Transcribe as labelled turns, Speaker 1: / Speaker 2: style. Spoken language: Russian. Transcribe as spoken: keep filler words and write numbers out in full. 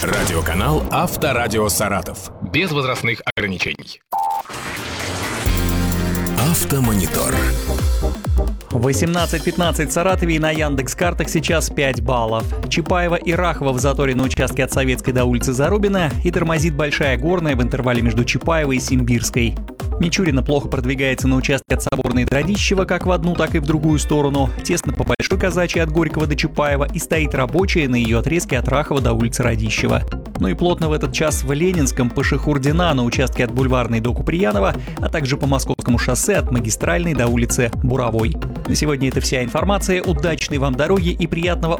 Speaker 1: Радиоканал «Авторадио Саратов». Без возрастных ограничений. Автомонитор.
Speaker 2: восемнадцать пятнадцать в Саратове, и на Яндекс.Картах сейчас пять баллов. Чапаева и Рахова в заторе на участке от Советской до улицы Зарубина, и тормозит Большая Горная в интервале между Чапаевой и Симбирской. Мичурина плохо продвигается на участке от Соборной до Радищева как в одну, так и в другую сторону. Тесно по Большой Казачьей от Горького до Чапаева, и стоит рабочая на ее отрезке от Рахова до улицы Радищева. Ну и плотно в этот час в Ленинском по Шехурдина на участке от Бульварной до Куприянова, а также по Московскому шоссе от Магистральной до улицы Буровой. На сегодня это вся информация. Удачной вам дороги и приятного